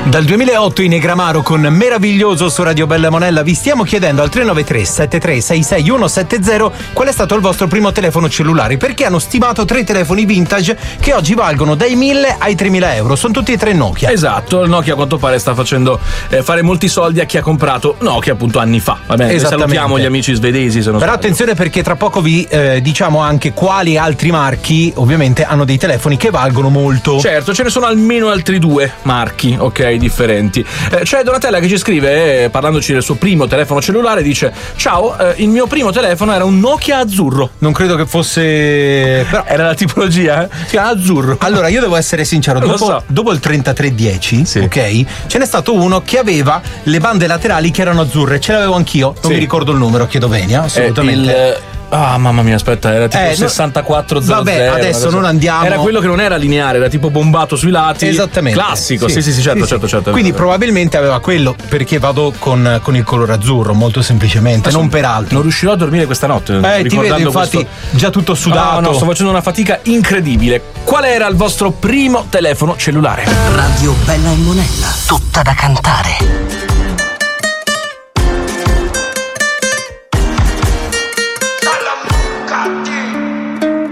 Dal 2008 in Negramaro con Meraviglioso su Radio Bella Monella vi stiamo chiedendo al 393 7366 170 qual è stato il vostro primo telefono cellulare, perché hanno stimato 3 telefoni vintage che oggi valgono dai 1.000 ai 3.000 euro. Sono tutti e 3 Nokia. Esatto, il Nokia a quanto pare sta facendo fare molti soldi a chi ha comprato Nokia appunto anni fa. Va bene, salutiamo gli amici svedesi. Se non Però attenzione, perché tra poco vi diciamo anche quali altri marchi ovviamente hanno dei telefoni che valgono molto. Certo, ce ne sono almeno altri 2 marchi, ok, differenti. C'è Donatella che ci scrive, parlandoci del suo primo telefono cellulare, dice: ciao, il mio primo telefono era un Nokia azzurro. Non credo che fosse, però era la tipologia, si chiama azzurro. Allora io devo essere sincero, dopo il 3310, sì, ok, ce n'è stato uno che aveva le bande laterali che erano azzurre, ce l'avevo anch'io, non mi ricordo il numero, chiedo Venia, assolutamente. Mamma mia, aspetta, era tipo 6400. Vabbè, adesso non andiamo. Era quello che non era lineare, era tipo bombato sui lati. Esattamente. Classico, sì, certo. Quindi probabilmente aveva quello, perché vado con il colore azzurro, molto semplicemente, adesso non per altro. Non riuscirò a dormire questa notte. Ti vedo, infatti, già tutto sudato. No, sto facendo una fatica incredibile. Qual era il vostro primo telefono cellulare? Radio Bella e Monella, tutta da cantare.